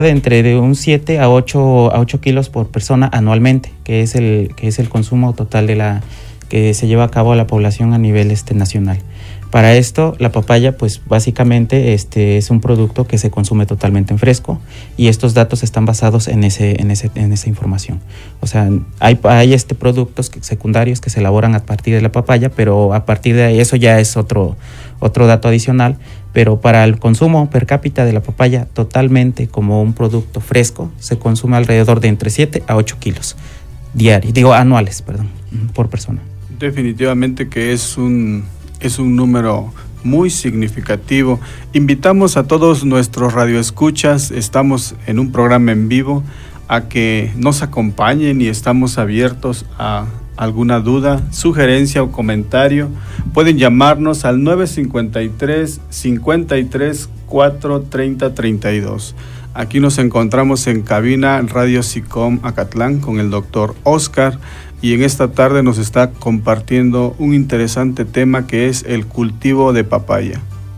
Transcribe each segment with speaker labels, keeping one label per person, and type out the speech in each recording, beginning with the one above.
Speaker 1: de un 7 a 8 kilos por persona anualmente, que es el consumo total que se lleva a cabo a la población a nivel nacional. Para esto, la papaya, pues básicamente es un producto que se consume totalmente en fresco, y estos datos están basados en esa información. O sea, hay productos secundarios que se elaboran a partir de la papaya, pero a partir de eso ya es otro dato adicional. Pero para el consumo per cápita de la papaya, totalmente como un producto fresco, se consume alrededor de entre 7 a 8 kilos anuales, por persona.
Speaker 2: Definitivamente que es un número muy significativo. Invitamos a todos nuestros radioescuchas, estamos en un programa en vivo, a que nos acompañen, y estamos abiertos a alguna duda, sugerencia o comentario. Pueden llamarnos al 953-53-430-32. Aquí nos encontramos en cabina Radio SICOM Acatlán con el doctor Oscar, y en esta tarde nos está compartiendo un interesante tema que es el cultivo de papaya.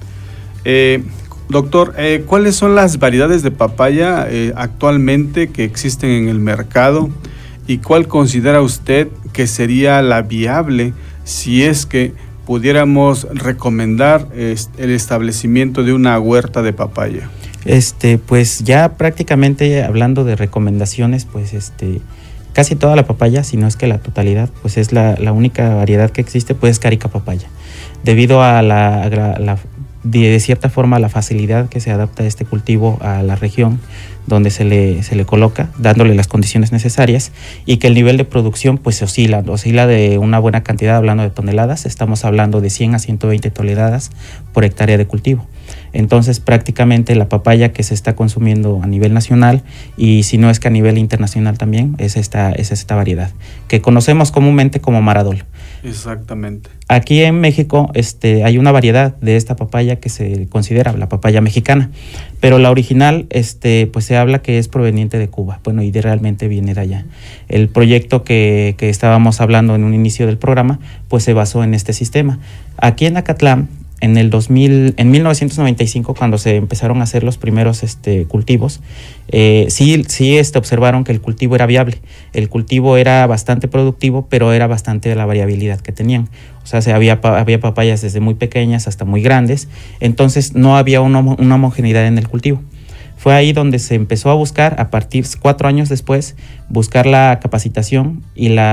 Speaker 2: Doctor, ¿cuáles son las variedades de papaya actualmente que existen en el mercado, y cuál considera usted que sería la viable si es que pudiéramos recomendar el establecimiento de una huerta de papaya?
Speaker 1: Pues ya prácticamente hablando de recomendaciones, pues casi toda la papaya, si no es que la totalidad, pues es la única variedad que existe, pues es Carica papaya, debido a de cierta forma la facilidad que se adapta este cultivo a la región donde se le coloca, dándole las condiciones necesarias, y que el nivel de producción pues oscila de una buena cantidad. Hablando de toneladas, estamos hablando de 100 a 120 toneladas por hectárea de cultivo. Entonces prácticamente la papaya que se está consumiendo a nivel nacional, y si no es que a nivel internacional también, es esta variedad que conocemos comúnmente como Maradol.
Speaker 2: Exactamente.
Speaker 1: Aquí en México hay una variedad de esta papaya que se considera la papaya mexicana, pero la original pues se habla que es proveniente de Cuba, y realmente viene de allá. El proyecto que estábamos hablando en un inicio del programa pues se basó en este sistema. Aquí en Acatlán, en 1995, cuando se empezaron a hacer los primeros cultivos, sí observaron que el cultivo era viable. El cultivo era bastante productivo, pero era bastante de la variabilidad que tenían. O sea, había papayas desde muy pequeñas hasta muy grandes, entonces no había una homogeneidad en el cultivo. Fue ahí donde se empezó a buscar, a partir 4 años después, buscar la capacitación y el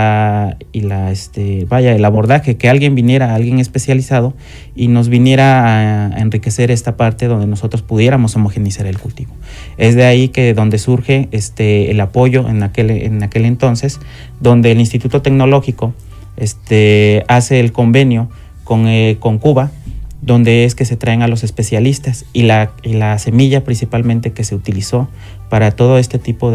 Speaker 1: abordaje, que alguien especializado, y nos viniera a enriquecer esta parte donde nosotros pudiéramos homogeneizar el cultivo. Es de ahí que donde surge el apoyo en aquel entonces, donde el Instituto Tecnológico hace el convenio con Cuba, donde es que se traen a los especialistas, y la semilla principalmente que se utilizó para todo este tipo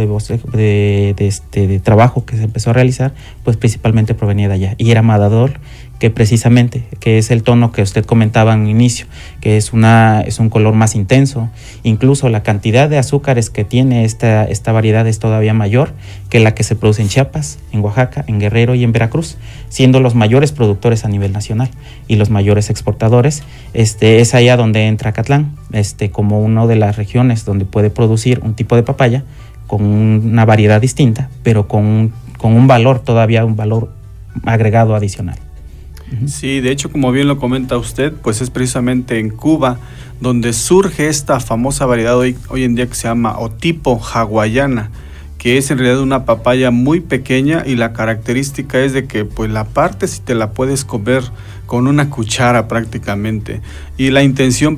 Speaker 1: de trabajo que se empezó a realizar, pues principalmente provenía de allá, y era Maradol, que es el tono que usted comentaba en inicio, que es un color más intenso. Incluso la cantidad de azúcares que tiene esta variedad es todavía mayor que la que se produce en Chiapas, en Oaxaca, en Guerrero y en Veracruz, siendo los mayores productores a nivel nacional y los mayores exportadores. Es allá donde entra Acatlán, como una de las regiones donde puede producir un tipo de papaya con una variedad distinta, pero con un valor agregado adicional.
Speaker 2: Sí, de hecho, como bien lo comenta usted, pues es precisamente en Cuba donde surge esta famosa variedad hoy en día que se llama Otipo hawaiana, que es en realidad una papaya muy pequeña, y la característica es de que pues la parte si te la puedes comer con una cuchara prácticamente, y la intención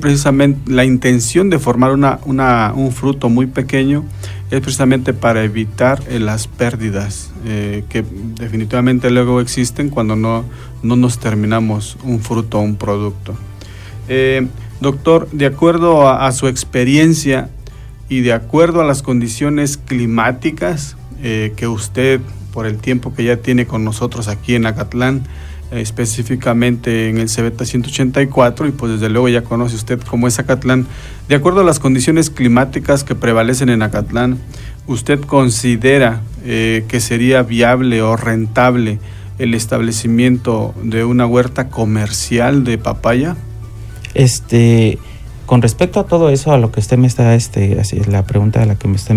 Speaker 2: de formar un fruto muy pequeño es precisamente para evitar las pérdidas que definitivamente luego existen cuando no nos terminamos un fruto o un producto. Doctor, de acuerdo a su experiencia y de acuerdo a las condiciones climáticas que usted, por el tiempo que ya tiene con nosotros aquí en Acatlán, específicamente en el Cebeta 184, y pues desde luego ya conoce usted cómo es Acatlán, de acuerdo a las condiciones climáticas que prevalecen en Acatlán, ¿usted considera que sería viable o rentable el establecimiento de una huerta comercial de papaya?
Speaker 1: con respecto a todo eso, a lo que usted me está, así es la pregunta a la que me está